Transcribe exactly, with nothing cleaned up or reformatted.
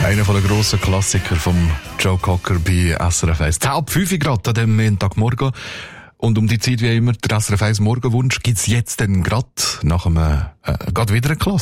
Einer der grossen Klassiker vom Joe Cocker bei S R F eins. Halb fünf Grad an dem Montagmorgen. Und um die Zeit wie immer, der S R F eins Morgenwunsch gibt's jetzt dann grad nach einem, äh, grad wieder eine Klasse.